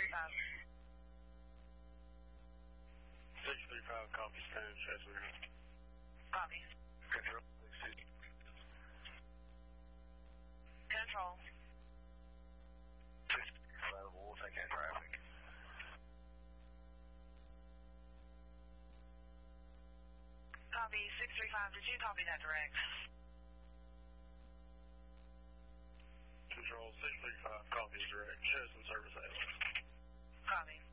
635. 635, copy, stand, Chester. Copy. Control, Control. Available, we'll take that traffic. Copy, 635. Did you copy that direct? Control, 635, copy direct. Chosen service A. Copy.